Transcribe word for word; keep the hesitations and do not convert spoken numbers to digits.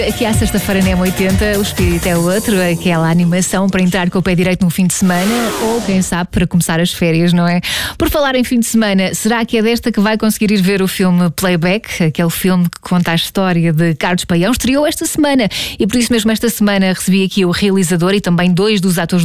Aqui à sexta-feira na M oitenta, o espírito é outro, aquela animação para entrar com o pé direito no fim de semana ou, quem sabe, para começar as férias, não é? Por falar em fim de semana, será que é desta que vai conseguir ir ver o filme Playback, aquele filme que conta a história de Carlos Paião? Estreou esta semana e por isso mesmo esta semana recebi aqui o realizador e também dois dos atores